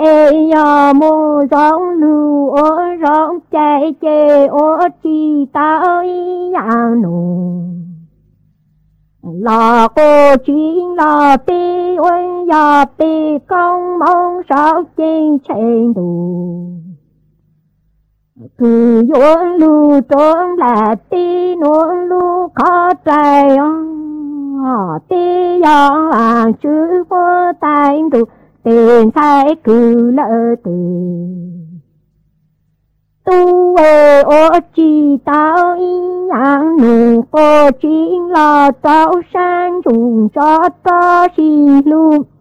ê ya mô rong lưu ô rong chạy chê ô chi tao y yang nụ là cô chuyên là bi ôn ya bi công mong sao trên trên đủ cứ yuan lưu trốn là bi nuông lưu khó trái bi ya chữ vô tài đủ tiền sai cứ lỡ tiền tu ê ô chi tao y yang nụ cô chuyên là tao sang dùng cho ta xì luôn